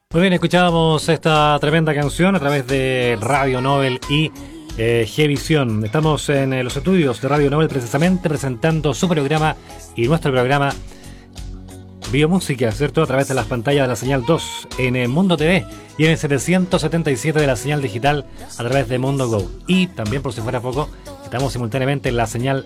Muy bien, escuchábamos esta tremenda canción a través de Radio Nobel y Gvisión. Estamos en los estudios de Radio Nobel precisamente presentando su programa y nuestro programa Biomúsica, ¿cierto? A través de las pantallas de la señal 2 en el Mundo TV y en el 777 de la señal digital a través de Mundo Go. Y también, por si fuera poco, estamos simultáneamente en la señal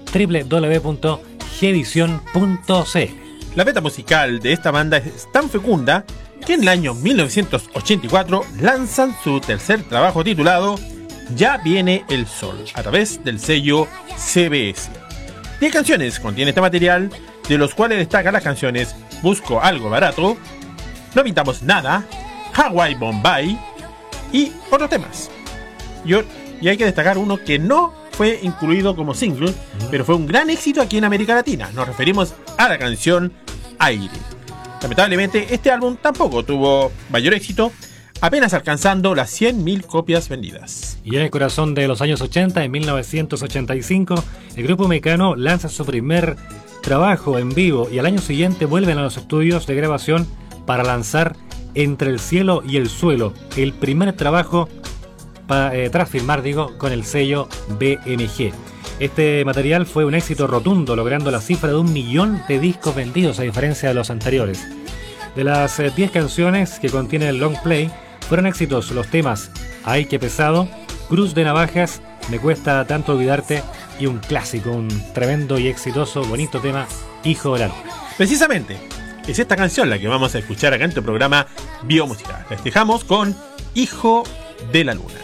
www.gvision.cl. La beta musical de esta banda es tan fecunda que en el año 1984 lanzan su tercer trabajo titulado Ya viene el sol, a través del sello CBS. 10 canciones contiene este material, de los cuales destacan las canciones Busco algo barato, No pintamos nada, Hawaii Bombay y otros temas. Y hay que destacar uno que no fue incluido como single, pero fue un gran éxito aquí en América Latina. Nos referimos a la canción Aire. Lamentablemente, este álbum tampoco tuvo mayor éxito, apenas alcanzando las 100.000 copias vendidas. Y en el corazón de los años 80, en 1985, el grupo mexicano lanza su primer trabajo en vivo y al año siguiente vuelven a los estudios de grabación para lanzar Entre el cielo y el suelo, el primer trabajo tras firmar, con el sello BMG. Este material fue un éxito rotundo, logrando la cifra de 1 millón de discos vendidos, a diferencia de los anteriores. De las 10 canciones que contiene el long play, fueron éxitos los temas Ay que pesado, Cruz de navajas, Me cuesta tanto olvidarte y un clásico, un tremendo y exitoso, bonito tema, Hijo de la Luna. Precisamente, es esta canción la que vamos a escuchar acá en tu programa Biomúsica. Les dejamos con Hijo de la Luna.